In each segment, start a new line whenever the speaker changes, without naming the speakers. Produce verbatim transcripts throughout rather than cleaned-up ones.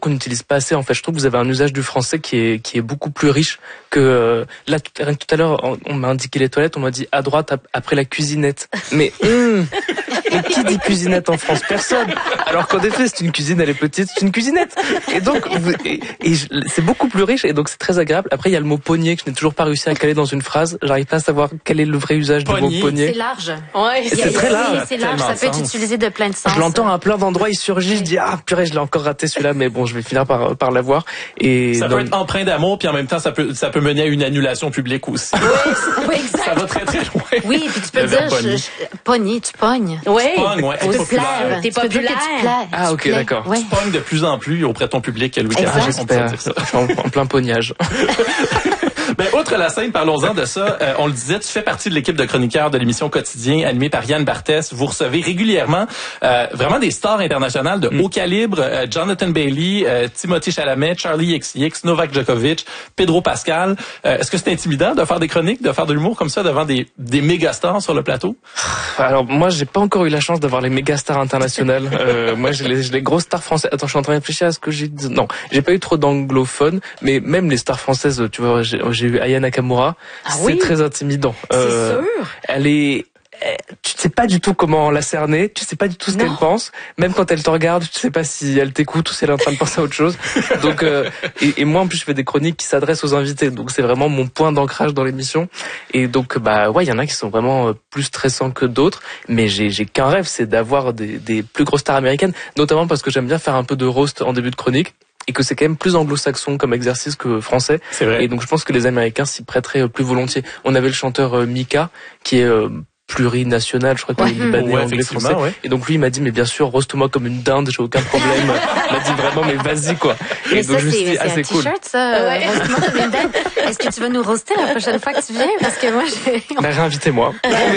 qu'on n'utilise pas assez. En fait, je trouve que vous avez un usage du français qui est qui est beaucoup plus riche que euh, là. Tout, tout à l'heure, on, on m'a indiqué les toilettes, on m'a dit à droite ap- après la cuisinette. Mais hum, et qui dit cuisinette en France? Personne. Alors qu'en effet, c'est une cuisine, elle est petite, c'est une cuisinette. Et donc, vous, et, et je, c'est beaucoup plus riche et donc c'est très agréable. Après, il y a le mot poignée que je n'ai toujours pas réussi à caler dans une phrase. J'arrive pas à savoir quel est le vrai usage
Poignée.
du mot poignée.
C'est large.
Ouais,
C'est
c'est
très large.
C'est large, ça peut être utilisé de plein de sens.
Je l'entends à plein d'endroits, il surgit, je dis ah purée, je l'ai encore raté celui-là, mais bon, je vais finir par par l'avoir. Et
ça
donc,
peut être empreint d'amour, puis en même temps, ça peut ça peut mener à une annulation publique aussi.
Oui, oui, exact.
Ça va très très loin.
Oui, puis tu peux
Le
dire,
verbe pogner.
je, je, pogner, tu pognes.
Oui.
Pogne, ouais,
Tu
être
peux
populaire.
plaire.
T'es
Tu peux dire que tu
populaire.
plais.
Ah,
Tu
ok,
plais.
d'accord.
Ouais.
Tu pognes de plus en plus auprès de ton public, Louis
Exact.
Carré, on peut
j'espère.
dire ça.
Je suis en, en plein pognage.
Ben, outre la scène, parlons-en de ça. Euh, on le disait, tu fais partie de l'équipe de chroniqueurs de l'émission Quotidien, animée par Yann Barthès. Vous recevez régulièrement euh, vraiment des stars internationales de mm. haut calibre. Euh, Jonathan Bailey, euh, Timothée Chalamet, Charlie X C X, Novak Djokovic, Pedro Pascal. Euh, est-ce que c'est intimidant de faire des chroniques, de faire de l'humour comme ça devant des, des méga stars sur le plateau?
Alors moi, j'ai pas encore eu la chance d'avoir les méga stars internationales. Euh, moi, j'ai les, j'ai les grosses stars françaises. Attends, je suis en train de réfléchir à ce que j'ai dit. Non, j'ai pas eu trop d'anglophones, mais même les stars françaises, tu vois, j'ai, j'ai eu Aya Nakamura.
Ah
c'est
oui?
très intimidant.
C'est
Euh,
sûr.
Elle est tu sais pas du tout comment la cerner, tu sais pas du tout ce
Non.
qu'elle pense, même quand elle te regarde, tu sais pas si elle t'écoute ou si elle est en train de penser à autre chose. Donc euh, et, et moi en plus je fais des chroniques qui s'adressent aux invités, donc c'est vraiment mon point d'ancrage dans l'émission. Et donc bah ouais, il y en a qui sont vraiment plus stressants que d'autres, mais j'ai j'ai qu'un rêve, c'est d'avoir des des plus grosses stars américaines, notamment parce que j'aime bien faire un peu de roast en début de chronique. Et que c'est quand même plus anglo-saxon comme exercice que français.
C'est vrai.
Et donc je pense que les Américains s'y prêteraient plus volontiers. On avait le chanteur euh, Mika, qui est euh, plurinational, je crois qu'il est
Ouais.
libanais,
Ouais,
anglais,
effectivement,
français.
ouais.
Et donc lui il m'a dit mais bien sûr roast-moi comme une dinde, j'ai aucun problème. Il m'a dit vraiment mais vas-y quoi.
Mais
Et
ça,
donc je me suis
c'est,
dit
c'est
ah
un
c'est cool.
t-shirt, ça.
Ouais.
euh, roast-moi comme une dinde. Est-ce que tu vas nous roaster la prochaine fois que tu viens? Parce que moi, j'ai...
Ben réinvitez-moi.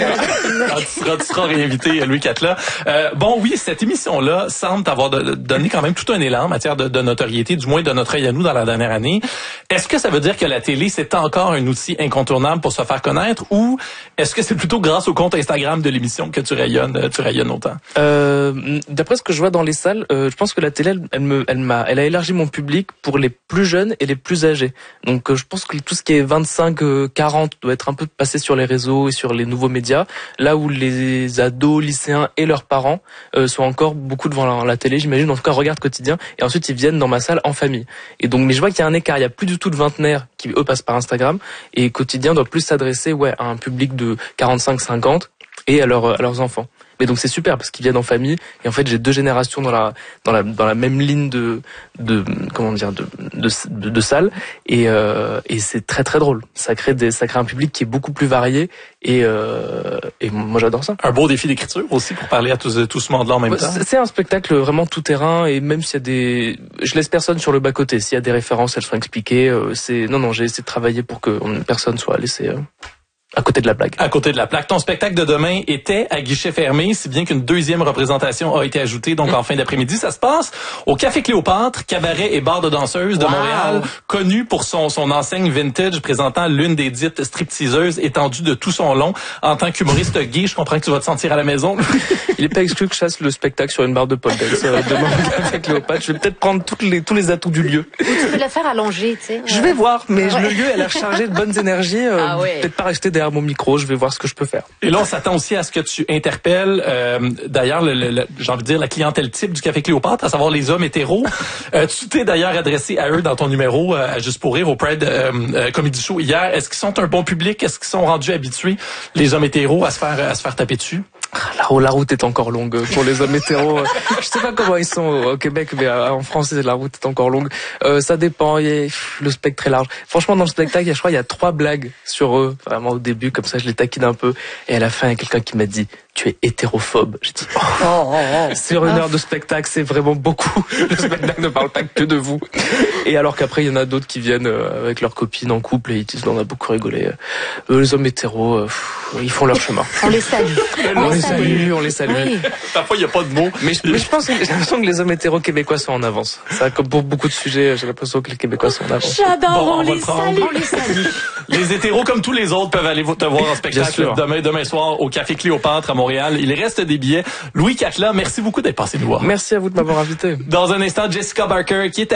Ah, tu seras, tu seras réinvité, Louis Catla. Euh, bon, oui, cette émission-là semble t'avoir de- donné quand même tout un élan en matière de, de notoriété, du moins de notre œil à nous dans la dernière année. Est-ce que ça veut dire que la télé, c'est encore un outil incontournable pour se faire connaître, ou est-ce que c'est plutôt grâce au compte Instagram de l'émission que tu rayonnes, tu rayonnes autant?
Euh, d'après ce que je vois dans les salles, euh, je pense que la télé, elle, elle me, elle m'a, elle a élargi mon public pour les plus jeunes et les plus âgés. Donc, euh, je pense que tout ce qui est vingt-cinq quarante doit être un peu passé sur les réseaux et sur les nouveaux médias. Là où les ados, lycéens et leurs parents euh, sont encore beaucoup devant la, la télé, j'imagine, en tout cas regardent Quotidien, et ensuite ils viennent dans ma salle en famille. Et donc, mais je vois qu'il y a un écart. Il y a plus du tout de vingtenaires qui eux passent par Instagram, et Quotidien doit plus s'adresser, ouais, à un public de quarante-cinq cinquante et à, leur, à leurs enfants. Mais donc c'est super parce qu'ils viennent en famille et en fait j'ai deux générations dans la dans la dans la même ligne de de comment dire de de de, de salles et euh, et c'est très très drôle. Ça crée des ça crée un public qui est beaucoup plus varié et euh, et moi j'adore ça.
Un beau défi d'écriture aussi pour parler à tout, tout ce monde-là en même temps.
C'est, c'est un spectacle vraiment tout terrain et même s'il y a des je laisse personne sur le bas côté. S'il y a des références, elles sont expliquées. Euh, c'est non non j'ai essayé de travailler pour que personne soit laissé euh, à côté de la blague.
À côté de la plaque. Ton spectacle de demain était à guichet fermé, si bien qu'une deuxième représentation a été ajoutée, donc en fin d'après-midi. Ça se passe au Café Cléopâtre, cabaret et bar de danseuses de
Wow.
Montréal, connu pour son, son enseigne vintage présentant l'une des dites stripteaseuses étendue de tout son long. En tant qu'humoriste gay, je comprends que tu vas te sentir à la maison.
Il est pas exclu que je fasse le spectacle sur une barre de pole dance euh, demain avec Cléopâtre. Je vais peut-être prendre toutes les, tous les atouts du lieu.
Ou tu peux le faire allonger, tu sais.
Je vais voir, mais le lieu a l'air chargé de bonnes énergies. Euh,
Ah ouais.
Peut-être pas rester derrière mon micro, je vais voir ce que je peux faire.
Et là, on s'attend aussi à ce que tu interpelles, euh, d'ailleurs, le, le, le- j'ai envie de dire la clientèle type du Café Cléopâtre, à savoir les hommes hétéros. Euh, tu t'es d'ailleurs adressé à eux dans ton numéro euh, à Juste pour rire au Pride euh, euh, Comedy Show hier. Est-ce qu'ils sont un bon public? Est-ce qu'ils sont rendus habitués, les hommes hétéros, à se faire à se faire taper dessus?
La, la route est encore longue pour les hommes hétéros. Je sais pas comment ils sont au Québec, mais en France, la route est encore longue. Euh, ça dépend. Il y a, le spectre est large. Franchement, dans le spectacle, il y a, je crois, il y a trois blagues sur eux. Vraiment au début, comme ça, je les taquine un peu. Et à la fin, il y a quelqu'un qui m'a dit "Tu es hétérophobe." J'ai dit oh,
Oh, oh, oh.
sur une heure de spectacle, c'est vraiment beaucoup. Le spectacle ne parle pas que de vous. Et alors qu'après, il y en a d'autres qui viennent euh, avec leurs copines en couple et ils disent "On a beaucoup rigolé." Euh, les hommes hétéros, euh, pff, ils font leur chemin.
On les salue.
On les salue, on les salue.
Oui.
Parfois, il n'y a pas de mots.
Mais je, mais je pense que j'ai l'impression que les hommes hétéros québécois sont en avance. Ça, comme pour beaucoup de sujets, j'ai l'impression que les Québécois sont en avance.
J'adore,
Bon,
on,
on va
les
le prendre.
salue.
On les salue.
Les hétéros, comme tous les autres, peuvent aller te voir en
Bien
spectacle
sûr.
demain, demain soir au Café Cléopâtre à Montréal. Il reste des billets. Louis Catla, merci beaucoup d'être passé nous voir.
Merci à vous de m'avoir invité.
Dans un instant, Jessica Barker qui est